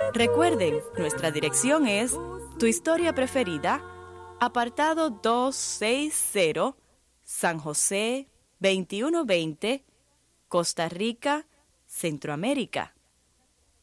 Recuerden, nuestra dirección es Tu Historia Preferida, apartado 260, San José, 2120, Costa Rica, Centroamérica.